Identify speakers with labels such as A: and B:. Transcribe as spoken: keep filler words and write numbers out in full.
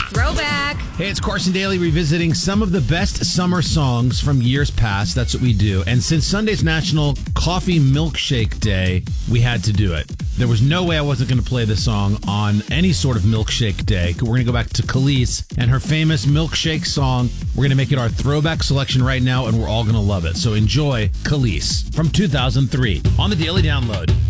A: Throwback.
B: Hey, it's Carson Daly revisiting some of the best summer songs from years past. That's what we do. And since Sunday's National Coffee Milkshake Day, we had to do it. There was no way I wasn't going to play this song on any sort of milkshake day. We're going to go back to Khalees and her famous milkshake song. We're going to make it our throwback selection right now, and we're all going to love it. So enjoy Khalees from two thousand three on the Daily Download.